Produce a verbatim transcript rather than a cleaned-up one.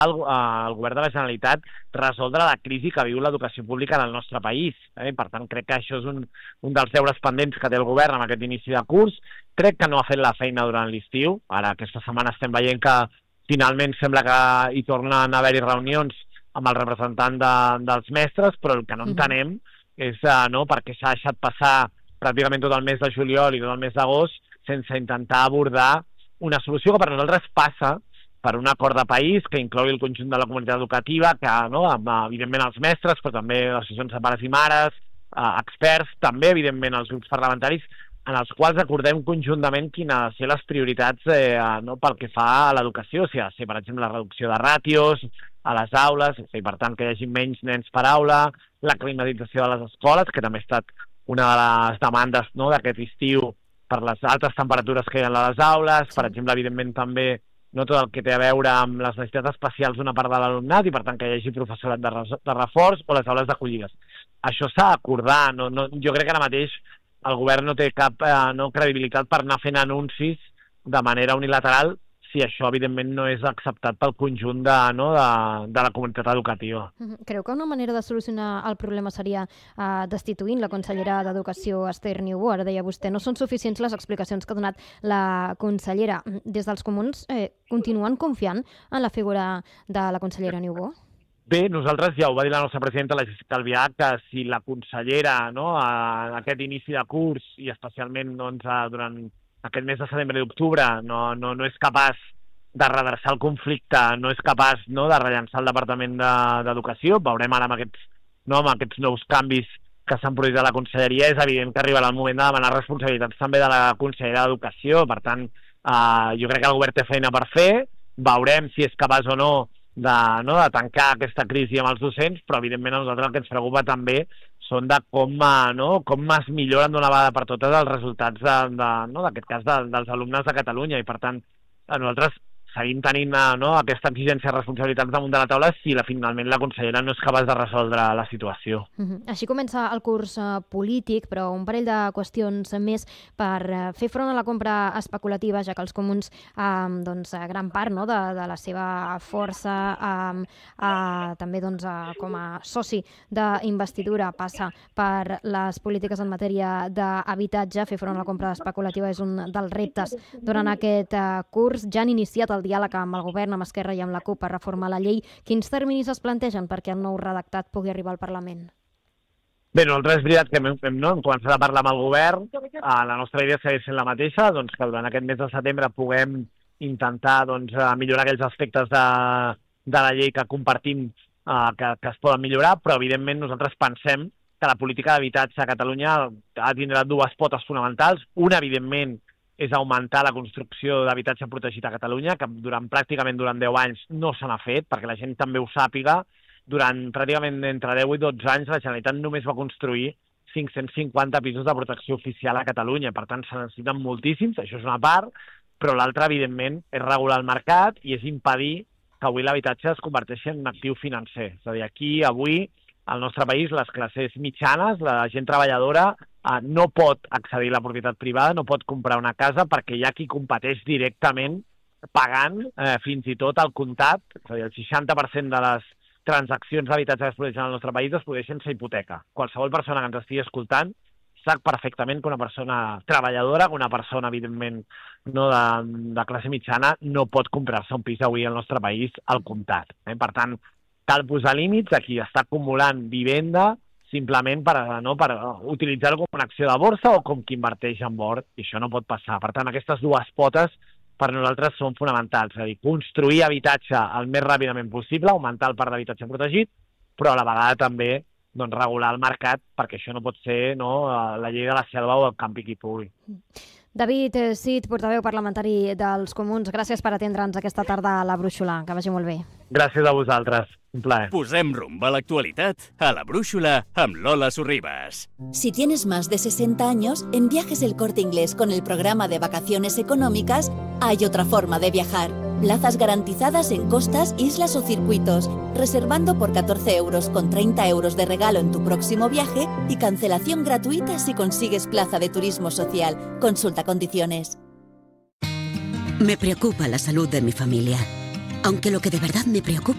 el, el govern de la Generalitat resoldre la crisi que viu l'educació pública en el nostre país. Eh? Per tant, crec que això és un, un dels deures pendents que té el govern amb aquest inici de curs. Crec que no ha fet la feina durant l'estiu. Ara, aquesta setmana estem veient que finalment sembla que hi tornen a haver-hi reunions amb el representant de, dels mestres, però el que no entenem és uh, no, perquè s'ha deixat passar pràcticament tot el mes de juliol i tot el mes d'agost sense intentar abordar una solució que per nosaltres passa per un acord de país que inclogui el conjunt de la comunitat educativa, que no, amb, evidentment els mestres, però també les associacions de pares i mares, uh, experts, també evidentment els grups parlamentaris, en els quals acordem conjuntament quines han de ser les prioritats eh, no, pel que fa a l'educació, o sigui, ha de ser, per exemple, la reducció de ràtios a les aules, o sigui, per tant, que hi hagi menys nens per aula, la climatització de les escoles, que també ha estat una de les demandes no, d'aquest estiu per les altes temperatures que hi ha a les aules, per exemple, evidentment també no tot el que té a veure amb les necessitats especials d'una part de l'alumnat i, per tant, que hi hagi professorat de, de reforç o les aules d'acollides. Això s'ha d'acordar, no, no, jo crec que ara mateix el govern no té cap eh, no, credibilitat per anar fent anuncis de manera unilateral si això, evidentment, no és acceptat pel conjunt de, no, de, de la comunitat educativa. Creu que una manera de solucionar el problema seria eh, destituint la consellera d'Educació, Esther Niubó? Ara deia vostè, no són suficients les explicacions que ha donat la consellera. Des dels comuns eh, continuen confiant en la figura de la consellera Niubó? Bé, nosaltres ja ho va dir la nostra presidenta, la Jessica Albiach, que si la consellera no, a aquest inici de curs i especialment doncs, durant aquest mes de setembre i d'octubre no, no, no és capaç de redreçar el conflicte, no és capaç no, de rellançar el Departament d'Educació, de, veurem ara amb aquests, no, amb aquests nous canvis que s'han produït a la conselleria, és evident que arribarà el moment de demanar responsabilitats també de la consellera d'Educació. Per tant, eh, jo crec que el govern té feina per fer, veurem si és capaç o no De, no, de tancar aquesta crisi amb els docents, però evidentment a nosaltres el que ens preocupa també són de com, no, com es milloren d'una vegada per totes els resultats d'aquest de, de, no, cas de, dels alumnes de Catalunya i per tant a nosaltres seguim tenint no, aquesta exigència de responsabilitats damunt de la taula si la, finalment la consellera no és capaç de resoldre la situació. Uh-huh. Així comença el curs uh, polític, però un parell de qüestions més per uh, fer front a la compra especulativa, ja que els comuns, um, doncs, a gran part no, de, de la seva força, um, uh, també doncs, uh, com a soci d'investidura, passa per les polítiques en matèria d'habitatge. Fer front a la compra especulativa és un dels reptes durant aquest uh, curs. Ja han iniciat el diàleg amb el govern, amb Esquerra i amb la CUP per reformar la llei. Quins terminis es plantegen perquè el nou redactat pugui arribar al Parlament? Bé, nosaltres és veritat que hem, hem, no, hem començat a parlar amb el govern. Uh, la nostra idea segueix sent la mateixa, doncs, que durant aquest mes de setembre puguem intentar doncs, millorar aquells aspectes de, de la llei que compartim uh, que, que es poden millorar, però evidentment nosaltres pensem que la política d'habitatge a Catalunya ha de tindre dues potes fonamentals. Una, evidentment, és augmentar la construcció d'habitatge protegit a Catalunya, que durant pràcticament durant deu anys no se n'ha fet, perquè la gent també ho sàpiga. Durant pràcticament entre deu i dotze anys la Generalitat només va construir cinc-cents cinquanta pisos de protecció oficial a Catalunya. Per tant, se necessiten moltíssims, això és una part, però l'altra, evidentment, és regular el mercat i és impedir que avui l'habitatge es converteixi en un actiu financer. És a dir, aquí, avui, al nostre país, les classes mitjanes, la gent treballadora, eh, no pot accedir a la propietat privada, no pot comprar una casa perquè hi ha qui competeix directament pagant eh, fins i tot al comptat, és a dir, el seixanta per cent de les transaccions d'habitatge que es produeixen al nostre país es produeixen sense hipoteca. Qualsevol persona que ens estigui escoltant sap perfectament que una persona treballadora, que una persona, evidentment, no de, de classe mitjana, no pot comprar-se un pis avui al nostre país al comptat. Eh? Per tant, cal posar límits a qui està acumulant vivenda simplement per, no, per utilitzar-ho com una acció de borsa o com qui inverteix en bord, i això no pot passar. Per tant, aquestes dues potes per nosaltres són fonamentals, és a dir, construir habitatge el més ràpidament possible, augmentar el parc d'habitatge protegit, però a la vegada també doncs, regular el mercat, perquè això no pot ser no, la llei de la selva o el campi qui pugui. David Cid, portaveu parlamentari dels Comuns, gràcies per atendre'ns aquesta tarda a la Brúixola. Que vagi molt bé. Gràcies a vosaltres. Un plaer. Posem rumb a l'actualitat a la Brúixola amb Lola Sorribas. Si tienes más de sesenta años, en Viajes El Corte Inglés con el programa de vacaciones económicas hay otra forma de viajar. Plazas garantizadas en costas, islas o circuitos, reservando por catorce euros con treinta euros de regalo en tu próximo viaje y cancelación gratuita si consigues plaza de turismo social. Consulta condiciones. Me preocupa la salud de mi familia, aunque lo que de verdad me preocupa